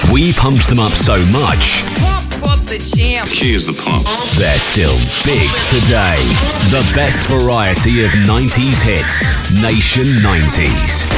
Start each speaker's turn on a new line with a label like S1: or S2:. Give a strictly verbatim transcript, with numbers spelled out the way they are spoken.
S1: We pumped them up so much,
S2: Pump up the jam.
S3: Key is the pump.
S1: they're still big today. The best variety of nineties hits. Nation nineties.